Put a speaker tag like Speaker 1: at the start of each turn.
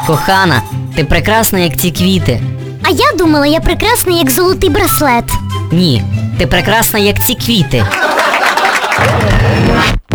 Speaker 1: Кохана, ти прекрасна, як ці квіти.
Speaker 2: А я думала, я прекрасна, як золотий браслет.
Speaker 1: Ні, ти прекрасна, як ці квіти.